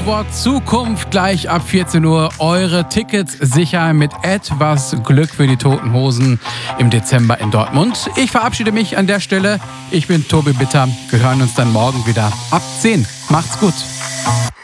Stichwort Zukunft gleich ab 14 Uhr. Eure Tickets sicher mit etwas Glück für die Toten Hosen im Dezember in Dortmund. Ich verabschiede mich an der Stelle. Ich bin Tobi Bitter. Wir hören uns dann morgen wieder ab 10. Macht's gut.